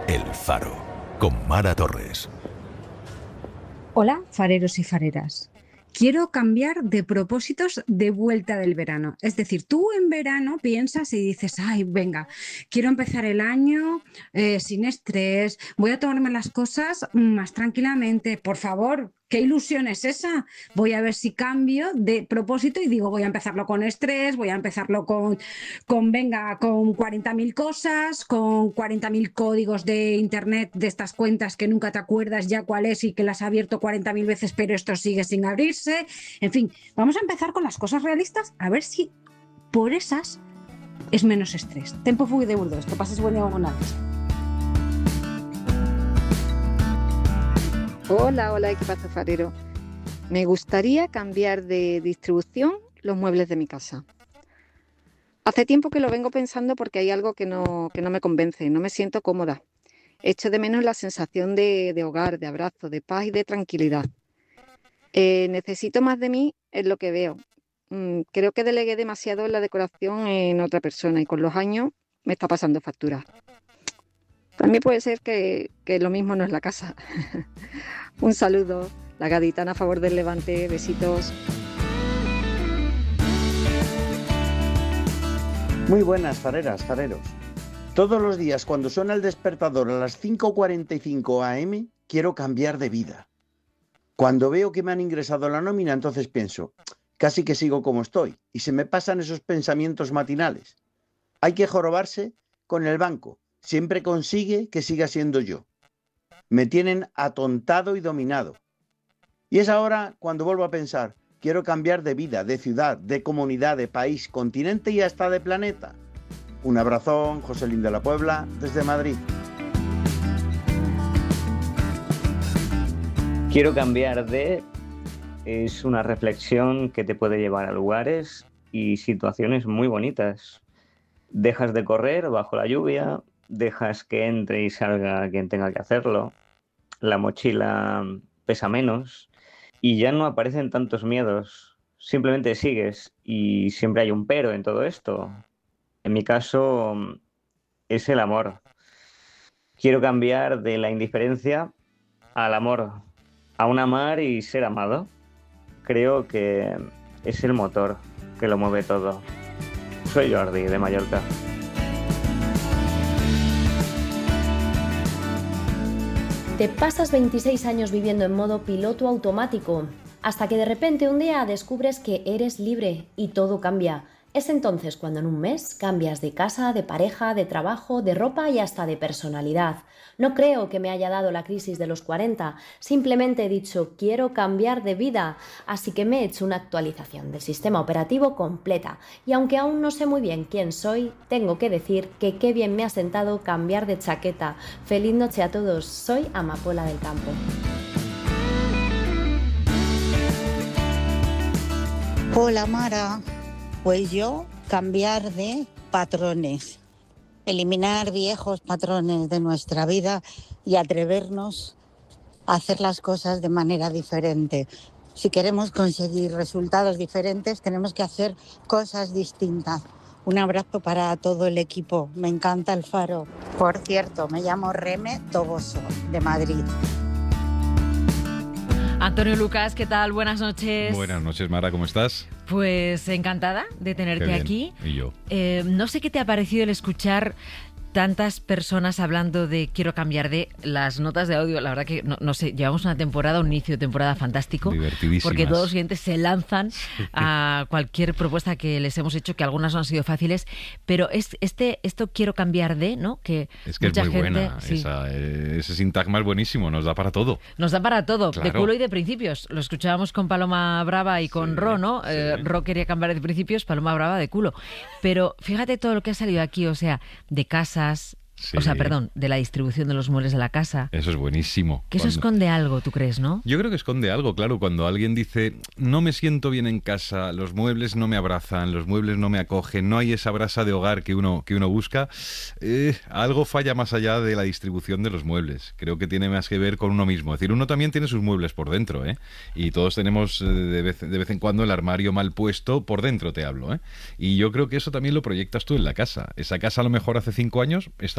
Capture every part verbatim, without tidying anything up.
El Faro, con Mara Torres. Hola, fareros y fareras. Quiero cambiar de propósitos de vuelta del verano. Es decir, tú en verano piensas y dices, ay, venga, quiero empezar el año eh, sin estrés, voy a tomarme las cosas más tranquilamente. Por favor, ¿qué ilusión es esa? Voy a ver si cambio de propósito y digo, voy a empezarlo con estrés, voy a empezarlo con, con venga, con cuarenta mil cosas, con cuarenta mil códigos de internet de estas cuentas que nunca te acuerdas ya cuál es y que las has abierto cuarenta mil veces, pero esto sigue sin abrirse. En fin, vamos a empezar con las cosas realistas, a ver si por esas es menos estrés. Tempo fui de burdos, que pases buen día con antes. Hola, hola, equipazo farero. Me gustaría cambiar de distribución los muebles de mi casa. Hace tiempo que lo vengo pensando porque hay algo que no, que no me convence, no me siento cómoda. Echo de menos la sensación de, de hogar, de abrazo, de paz y de tranquilidad. Eh, necesito más de mí en lo que veo. Mm, creo que delegué demasiado en la decoración en otra persona y con los años me está pasando factura. También puede ser que, que lo mismo no es la casa. Un saludo, la gaditana a favor del Levante, besitos. Muy buenas, fareras, fareros. Todos los días cuando suena el despertador a las cinco cuarenta y cinco a eme, quiero cambiar de vida. Cuando veo que me han ingresado la nómina, entonces pienso, casi que sigo como estoy, y se me pasan esos pensamientos matinales. Hay que jorobarse con el banco, siempre consigue que siga siendo yo. Me tienen atontado y dominado. Y es ahora cuando vuelvo a pensar, quiero cambiar de vida, de ciudad, de comunidad, de país, continente y hasta de planeta. Un abrazón, Joselín de la Puebla, desde Madrid. Quiero cambiar de... es una reflexión que te puede llevar a lugares y situaciones muy bonitas. Dejas de correr bajo la lluvia, dejas que entre y salga quien tenga que hacerlo, la mochila pesa menos y ya no aparecen tantos miedos. Simplemente sigues y siempre hay un pero en todo esto. En mi caso es el amor. Quiero cambiar de la indiferencia al amor. A un amar y ser amado, creo que es el motor que lo mueve todo. Soy Jordi, de Mallorca. Te pasas veintiséis años viviendo en modo piloto automático, hasta que de repente un día descubres que eres libre y todo cambia. Es entonces cuando en un mes cambias de casa, de pareja, de trabajo, de ropa y hasta de personalidad. No creo que me haya dado la crisis de los cuarenta, simplemente he dicho quiero cambiar de vida, así que me he hecho una actualización del sistema operativo completa y aunque aún no sé muy bien quién soy, tengo que decir que qué bien me ha sentado cambiar de chaqueta. Feliz noche a todos, soy Amapola del Campo. Hola Mara. Pues yo, cambiar de patrones, eliminar viejos patrones de nuestra vida y atrevernos a hacer las cosas de manera diferente. Si queremos conseguir resultados diferentes, tenemos que hacer cosas distintas. Un abrazo para todo el equipo. Me encanta el Faro. Por cierto, me llamo Reme Toboso, de Madrid. Antonio Lucas, ¿qué tal? Buenas noches. Buenas noches, Mara, ¿cómo estás? Pues encantada de tenerte aquí. Y yo. Eh, no sé qué te ha parecido el escuchar tantas personas hablando de quiero cambiar de las notas de audio. La verdad que, no, no sé, llevamos una temporada, un inicio de temporada fantástico. Divertidísimas. Porque todos los clientes se lanzan a cualquier propuesta que les hemos hecho, que algunas no han sido fáciles. Pero es este esto quiero cambiar de, ¿no? Que es que mucha es muy gente, buena. sí. Esa, ese sintagma es buenísimo, nos da para todo. Nos da para todo, Claro. de culo y de principios. Lo escuchábamos con Paloma Brava y con Sí, Ro, ¿no? sí. Eh, Ro quería cambiar de principios, Paloma Brava de culo. Pero fíjate todo lo que ha salido aquí, o sea, de casas, Sí. o sea, perdón, de la distribución de los muebles de la casa. Eso es buenísimo. Que eso Cuando- esconde algo, ¿tú crees, no? Yo creo que esconde algo, claro. Cuando alguien dice, no me siento bien en casa, los muebles no me abrazan, los muebles no me acogen, no hay esa brasa de hogar que uno, que uno busca, eh, algo falla más allá de la distribución de los muebles. Creo que tiene más que ver con uno mismo. Es decir, uno también tiene sus muebles por dentro, ¿eh? Y todos tenemos eh, de vez, de vez en cuando el armario mal puesto, por dentro te hablo, ¿eh? Y yo creo que eso también lo proyectas tú en la casa. Esa casa a lo mejor hace cinco años estaba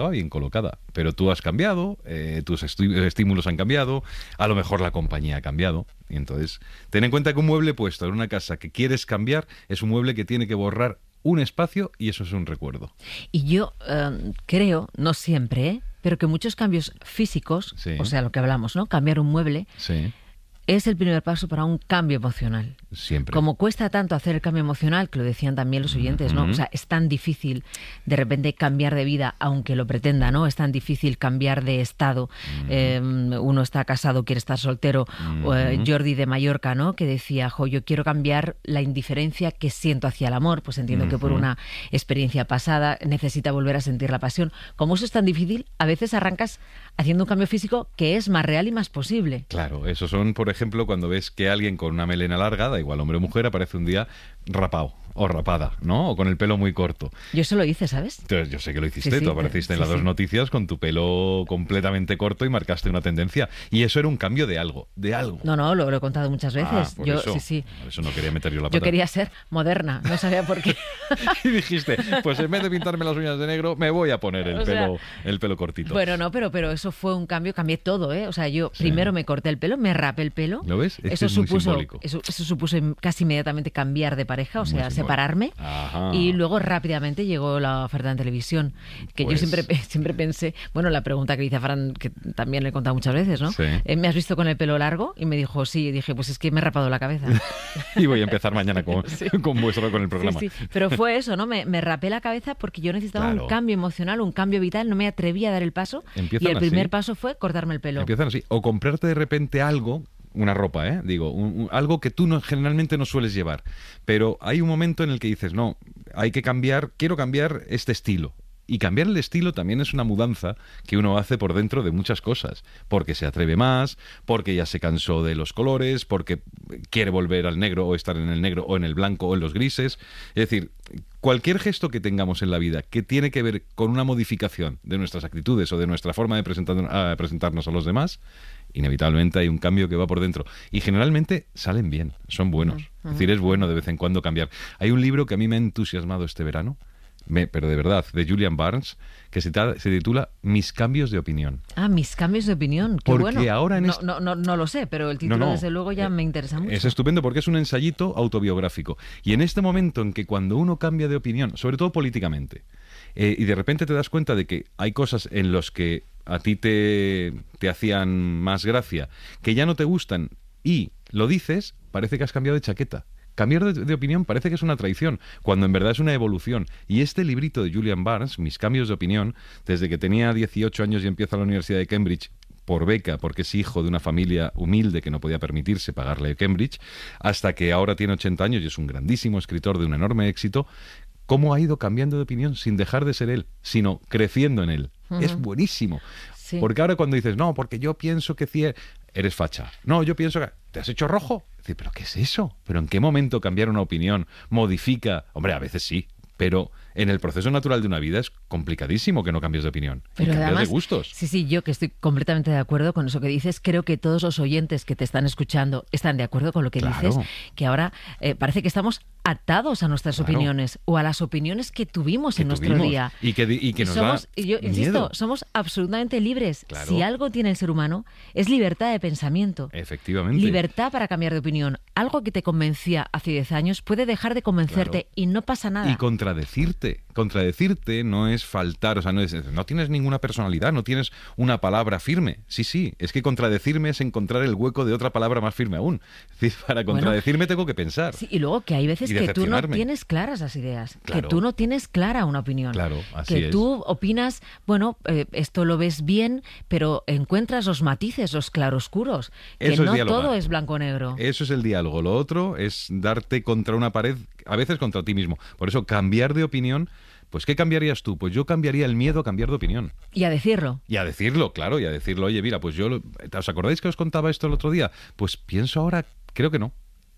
estaba bien colocada, pero tú has cambiado, eh, tus estu- estímulos han cambiado, a lo mejor la compañía ha cambiado, y entonces ten en cuenta que un mueble puesto en una casa que quieres cambiar es un mueble que tiene que borrar un espacio y eso es un recuerdo. Y yo eh, creo, no siempre, ¿eh? pero que muchos cambios físicos, Sí. o sea, lo que hablamos, ¿no? Cambiar un mueble, Sí, es el primer paso para un cambio emocional. siempre. Como cuesta tanto hacer el cambio emocional, que lo decían también los oyentes, ¿no? Ujú. O sea, es tan difícil de repente cambiar de vida, aunque lo pretenda, ¿no? Es tan difícil cambiar de estado. Eh, uno está casado, quiere estar soltero. O, eh, Ujú. Jordi de Mallorca, ¿no? Que decía, jo, yo quiero cambiar la indiferencia que siento hacia el amor. Pues entiendo que por Ujú. una experiencia pasada necesita volver a sentir la pasión. Como eso es tan difícil, a veces arrancas haciendo un cambio físico que es más real y más posible. Claro, eso son, por ejemplo, cuando ves que alguien con una melena larga, da igual hombre o mujer, aparece un día rapado o rapada, ¿no? O con el pelo muy corto. Yo eso lo hice, ¿sabes? Entonces, yo sé que lo hiciste, Sí, sí, tú apareciste en sí, las dos sí. noticias con tu pelo completamente corto y marcaste una tendencia. Y eso era un cambio de algo, de algo. No, no, lo, lo he contado muchas veces. Ah, por yo, eso, sí, sí. por eso no quería meter yo la pata. Yo quería ser moderna, no sabía por qué. Y dijiste, pues en vez de pintarme las uñas de negro, me voy a poner el, O sea, pelo, el pelo cortito. Bueno, no, pero, pero eso fue un cambio, cambié todo, ¿eh? O sea, yo Sí. primero me corté el pelo, me rapé el pelo. ¿Lo ves? Es que eso es muy supuso, simbólico. eso, eso supuso im- casi inmediatamente cambiar de pareja, o Muy sea, simbólico. separarme. Ajá. Y luego rápidamente llegó la oferta en televisión, que Pues- yo siempre, pe- siempre pensé, bueno, la pregunta que dice a Fran, que también le he contado muchas veces, ¿no? Sí. Eh, ¿Me has visto con el pelo largo? Y me dijo, sí, y dije, pues es que me he rapado la cabeza. Y voy a empezar mañana con, Sí. con vuestro, con el programa. Sí, sí. Pero fue eso, ¿no? Me, me rapé la cabeza porque yo necesitaba Claro. un cambio emocional, un cambio vital, no me atrevía a dar el paso. Empiezan y el así. primer paso fue cortarme el pelo. Empiezan así. O comprarte de repente algo, una ropa, ¿eh? Digo, un- un- algo que tú no, generalmente no sueles llevar. Pero hay un momento en el que dices, no, hay que cambiar, quiero cambiar este estilo. Y cambiar el estilo también es una mudanza que uno hace por dentro de muchas cosas. Porque se atreve más, porque ya se cansó de los colores, porque quiere volver al negro o estar en el negro o en el blanco o en los grises. Es decir, cualquier gesto que tengamos en la vida que tiene que ver con una modificación de nuestras actitudes o de nuestra forma de presentar- a presentarnos a los demás, inevitablemente hay un cambio que va por dentro. Y generalmente salen bien, son buenos. Es decir, es bueno de vez en cuando cambiar. Hay un libro que a mí me ha entusiasmado este verano, me- pero de verdad, de Julian Barnes, que se, ta- se titula Mis cambios de opinión. Ah, mis cambios de opinión. Qué Porque bueno. ahora en no, este- no, no, no lo sé, pero el título No, no. desde luego ya Eh, me interesa mucho. Es estupendo porque es un ensayito autobiográfico. Y en este momento en que cuando uno cambia de opinión, sobre todo políticamente, eh, y de repente te das cuenta de que hay cosas en las que a ti te, te hacían más gracia, que ya no te gustan, y lo dices, parece que has cambiado de chaqueta. Cambiar de, de opinión parece que es una traición, cuando en verdad es una evolución. Y este librito de Julian Barnes, Mis cambios de opinión, desde que tenía dieciocho años y empieza la Universidad de Cambridge, por beca, porque es hijo de una familia humilde que no podía permitirse pagarle Cambridge, hasta que ahora tiene ochenta años y es un grandísimo escritor de un enorme éxito, cómo ha ido cambiando de opinión sin dejar de ser él, sino creciendo en él. Ujú. Es buenísimo. Sí. Porque ahora cuando dices, no, porque yo pienso que cie- eres facha. No, yo pienso que... ¿Te has hecho rojo? Es decir, ¿pero qué es eso? ¿Pero en qué momento cambiar una opinión modifica? Hombre, a veces sí, pero en el proceso natural de una vida es complicadísimo que no cambies de opinión. Pero y cambias además, de gustos. Sí, sí, yo que estoy completamente de acuerdo con eso que dices. Creo que todos los oyentes que te están escuchando están de acuerdo con lo que Claro. dices, que ahora eh, parece que estamos atados a nuestras Claro. opiniones o a las opiniones que tuvimos Que en nuestro tuvimos, día. Y que, di- y que Y nos somos, da y yo insisto, miedo. somos absolutamente libres. Claro. Si algo tiene el ser humano, es libertad de pensamiento. Efectivamente. Libertad para cambiar de opinión. Algo que te convencía hace diez años puede dejar de convencerte Claro. y no pasa nada. Y contradecirte. Contradecirte no es faltar, o sea, no, es, no tienes ninguna personalidad, no tienes una palabra firme. Sí, sí, es que contradecirme es encontrar el hueco de otra palabra más firme aún. Es decir, para Bueno, contradecirme tengo que pensar. Sí, y luego que hay veces Y que tú no decepcionarme. tienes claras las ideas, Claro. que tú no tienes clara una opinión. Claro, así que es. tú opinas, bueno, eh, esto lo ves bien, pero encuentras los matices, los claroscuros, que Eso es no dialogar. todo es blanco o negro. Eso es el diálogo. Lo otro es darte contra una pared, a veces contra ti mismo. Por eso, cambiar de opinión, pues ¿qué cambiarías tú? Pues yo cambiaría el miedo a cambiar de opinión. Y a decirlo. Y a decirlo, claro, y a decirlo, oye, mira, pues yo, lo- ¿os acordáis que os contaba esto el otro día? Pues pienso ahora, creo que no.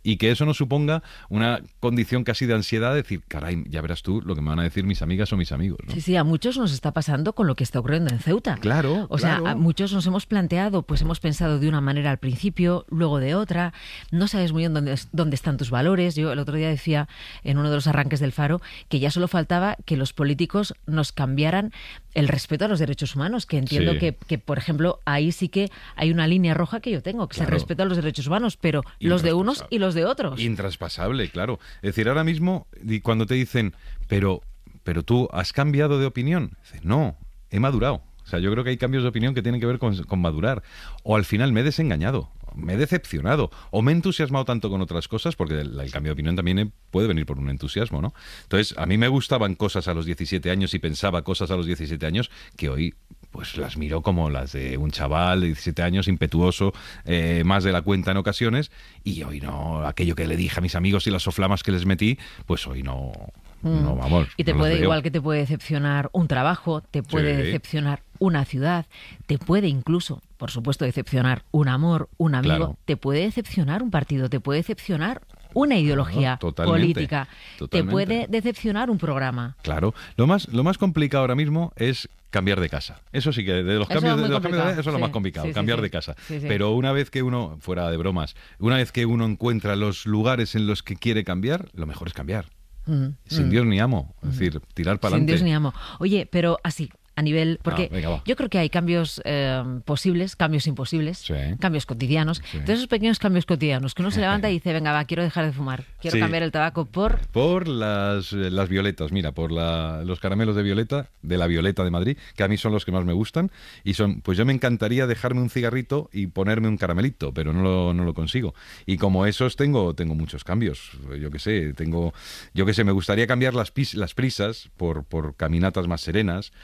y que eso no suponga una condición casi de ansiedad, de decir, caray, ya verás tú lo que me van a decir mis amigas o mis amigos, ¿no? Sí, sí, a muchos nos está pasando con lo que está ocurriendo en Ceuta. Claro, O sea, claro. a muchos nos hemos planteado, pues hemos pensado de una manera al principio, luego de otra, no sabes muy bien dónde, dónde están tus valores. Yo el otro día decía en uno de los arranques del Faro que ya solo faltaba que los políticos nos cambiaran el respeto a los derechos humanos, que entiendo Sí. que, que, por ejemplo, ahí sí que hay una línea roja que yo tengo, que Claro. es el respeto a los derechos humanos, pero los de unos y los de otros. Intraspasable, claro. Es decir, ahora mismo, y cuando te dicen, pero, pero tú has cambiado de opinión, dices, no, he madurado. O sea, yo creo que hay cambios de opinión que tienen que ver con, con madurar. O al final me he desengañado, me he decepcionado, o me he entusiasmado tanto con otras cosas, porque el, el cambio de opinión también eh, puede venir por un entusiasmo, ¿no? Entonces, a mí me gustaban cosas a los diecisiete años y pensaba cosas a los diecisiete años que hoy pues las miro como las de un chaval de diecisiete años, impetuoso, eh, más de la cuenta en ocasiones, y hoy no, aquello que le dije a mis amigos y las soflamas que les metí, pues hoy no, no vamos. Y te no las puede, veo. igual que te puede decepcionar un trabajo, te puede Sí. decepcionar una ciudad, te puede incluso, por supuesto, decepcionar un amor, un amigo, Claro. te puede decepcionar un partido, te puede decepcionar una ideología totalmente, política, totalmente. te puede decepcionar un programa. Claro, lo más, lo más complicado ahora mismo es cambiar de casa. Eso sí que de los Eso cambios, es muy de los cambios de- complicado, eso es lo sí, más complicado, sí, sí, cambiar sí. de casa. Sí, sí. Pero una vez que uno, fuera de bromas, una vez que uno encuentra los lugares en los que quiere cambiar, lo mejor es cambiar. Mm, Sin mm. Dios ni amo, es decir, tirar para Sin adelante. Dios ni amo. Oye, pero así, a nivel... Porque Ah, venga, va. yo creo que hay cambios eh, posibles, cambios imposibles, Sí. cambios cotidianos. Sí. Entonces esos pequeños cambios cotidianos que uno se levanta y dice, venga, va, quiero dejar de fumar, quiero Sí. cambiar el tabaco por... Por las, eh, las violetas, mira, por la, los caramelos de violeta, de la Violeta de Madrid, que a mí son los que más me gustan, y son, pues yo me encantaría dejarme un cigarrito y ponerme un caramelito, pero no lo, no lo consigo. Y como esos tengo, tengo muchos cambios, yo qué sé, tengo, yo qué sé, me gustaría cambiar las, pis- las prisas por, por caminatas más serenas,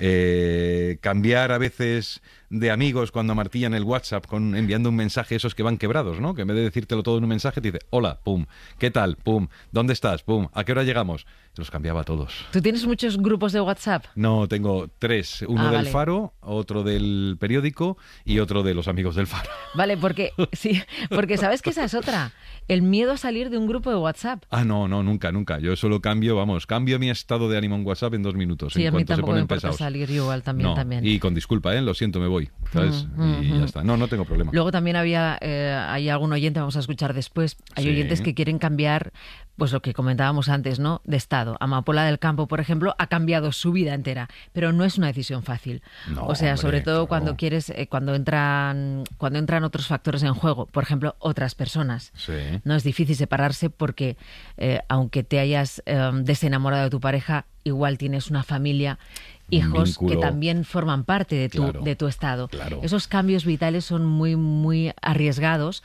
eh, cambiar a veces de amigos cuando martillan el WhatsApp con enviando un mensaje, esos que van quebrados, ¿no? Que en vez de decírtelo todo en un mensaje, te dice, hola, pum, ¿qué tal? Pum, ¿dónde estás? Pum, ¿a qué hora llegamos? Los cambiaba a todos. ¿Tú tienes muchos grupos de WhatsApp? No, tengo tres, uno Ah, del vale. Faro, otro del periódico y otro de los amigos del Faro. Vale, porque sí, porque sabes que esa es otra. El miedo a salir de un grupo de WhatsApp. Ah, no, no, nunca, nunca. Yo solo cambio, vamos, cambio mi estado de ánimo en WhatsApp en dos minutos. Sí, en a mí cuanto se tampoco me ponen importa pesados. salir, yo igual también, No, también. y con disculpa, ¿eh? Lo siento, me voy, ¿sabes? Mm, y mm, ya está. No, no tengo problema. Luego también había, eh, hay algún oyente, vamos a escuchar después, hay Sí. oyentes que quieren cambiar, pues lo que comentábamos antes, ¿no? De estado. Amapola del Campo, por ejemplo, ha cambiado su vida entera, pero no es una decisión fácil. No, o sea, hombre, sobre todo claro. cuando quieres, eh, cuando entran, cuando entran otros factores en juego, por ejemplo, otras personas. Sí. No es difícil separarse porque, eh, aunque te hayas eh, desenamorado de tu pareja, igual tienes una familia, hijos vínculo. que también forman parte de tu, Claro, de tu estado. claro. Esos cambios vitales son muy, muy arriesgados,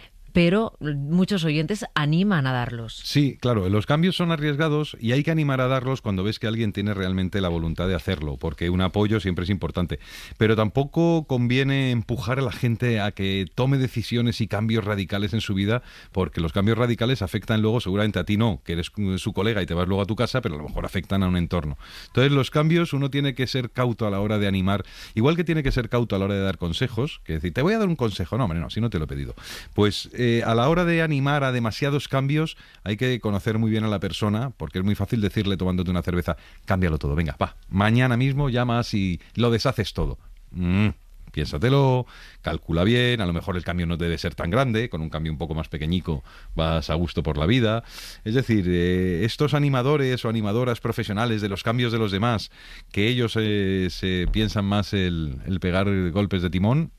pero muchos oyentes animan a darlos. Sí, claro, los cambios son arriesgados y hay que animar a darlos cuando ves que alguien tiene realmente la voluntad de hacerlo, porque un apoyo siempre es importante. Pero tampoco conviene empujar a la gente a que tome decisiones y cambios radicales en su vida, porque los cambios radicales afectan luego, seguramente a ti no, que eres su colega y te vas luego a tu casa, pero a lo mejor afectan a un entorno. Entonces los cambios uno tiene que ser cauto a la hora de animar, igual que tiene que ser cauto a la hora de dar consejos, que decir, te voy a dar un consejo, no, hombre, no, si no te lo he pedido. Pues eh, a la hora de animar a demasiados cambios hay que conocer muy bien a la persona, porque es muy fácil decirle tomándote una cerveza, cámbialo todo, venga, va, mañana mismo llamas y lo deshaces todo. Mm, piénsatelo, calcula bien, a lo mejor el cambio no debe ser tan grande, con un cambio un poco más pequeñico vas a gusto por la vida. Es decir, eh, estos animadores o animadoras profesionales de los cambios de los demás, que ellos eh, se piensan más el, el pegar golpes de timón,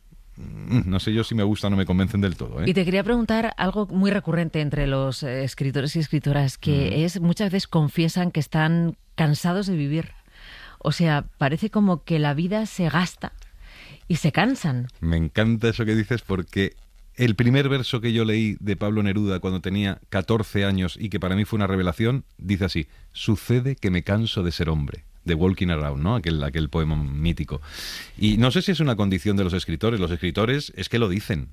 no sé yo si me gusta o no me convencen del todo, ¿eh? Y te quería preguntar algo muy recurrente entre los eh, escritores y escritoras, que Mm. es muchas veces confiesan que están cansados de vivir. O sea, parece como que la vida se gasta y se cansan. Me encanta eso que dices porque el primer verso que yo leí de Pablo Neruda cuando tenía catorce años y que para mí fue una revelación, dice así: sucede que me canso de ser hombre. De Walking Around, ¿no? Aquel, aquel poema mítico. Y no sé si es una condición de los escritores. Los escritores es que lo dicen.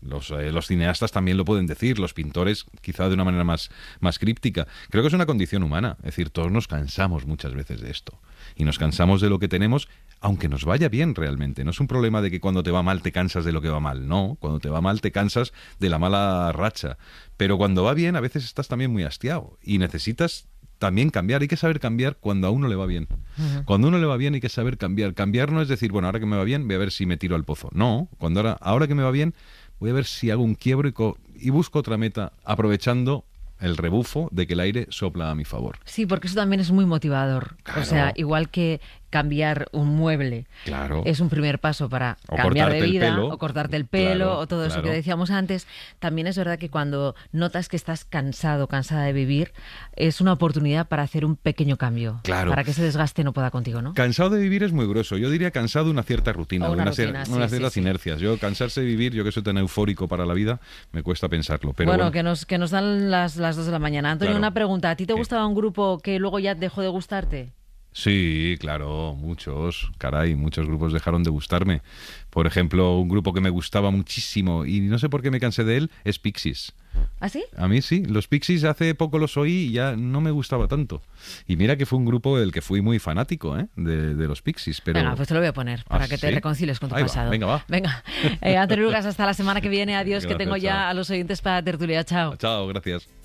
Los, eh, los cineastas también lo pueden decir, los pintores quizá de una manera más, más críptica. Creo que es una condición humana, es decir, todos nos cansamos muchas veces de esto. Y nos cansamos de lo que tenemos, aunque nos vaya bien realmente. No es un problema de que cuando te va mal te cansas de lo que va mal, no. Cuando te va mal te cansas de la mala racha. Pero cuando va bien a veces estás también muy hastiado y necesitas también cambiar. Hay que saber cambiar cuando a uno le va bien. Uh-huh. Cuando a uno le va bien hay que saber cambiar. Cambiar no es decir, bueno, ahora que me va bien voy a ver si me tiro al pozo. No, cuando ahora, ahora que me va bien voy a ver si hago un quiebro y, co- y busco otra meta aprovechando el rebufo de que el aire sopla a mi favor. Sí, porque eso también es muy motivador. Claro. O sea, igual que cambiar un mueble, claro, es un primer paso para o cambiar de vida, pelo, o cortarte el pelo, claro, o todo eso claro. que decíamos antes. También es verdad que cuando notas que estás cansado, cansada de vivir, es una oportunidad para hacer un pequeño cambio. Claro. Para que ese desgaste no pueda contigo, ¿no? Cansado de vivir es muy grueso. Yo diría cansado de una cierta rutina, O una de una rutina, cier- sí, unas sí, ciertas sí. inercias. Yo cansarse de vivir, yo que soy tan eufórico para la vida, me cuesta pensarlo. Pero bueno, bueno, Que, nos, que nos dan las, las dos de la mañana. Antonio, Claro. una pregunta. ¿A ti te ¿Qué? gustaba un grupo que luego ya dejó de gustarte? Sí, claro, muchos, caray, muchos grupos dejaron de gustarme. Por ejemplo, un grupo que me gustaba muchísimo y no sé por qué me cansé de él es Pixies. ¿Ah, sí? A mí sí, los Pixies hace poco los oí y ya no me gustaba tanto. Y mira que fue un grupo del que fui muy fanático, ¿eh? de, de los Pixies. Pero... Venga, pues te lo voy a poner para ¿Ah, que te sí? reconcilies con tu Ahí va, pasado. venga, va. Venga. Eh, Antonio Lugas, hasta la semana que viene. Adiós, Gracias, que tengo ya chao. a los oyentes para tertulia. Chao. Chao, gracias.